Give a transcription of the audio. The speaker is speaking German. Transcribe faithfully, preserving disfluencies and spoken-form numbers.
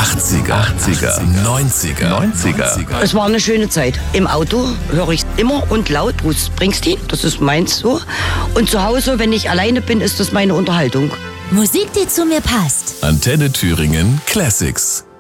achtziger, achtziger, neunziger, neunziger. Es war eine schöne Zeit. Im Auto höre ich immer und laut Bruce Springsteen, das ist meins so. Und zu Hause, wenn ich alleine bin, ist das meine Unterhaltung. Musik, die zu mir passt. Antenne Thüringen Classics.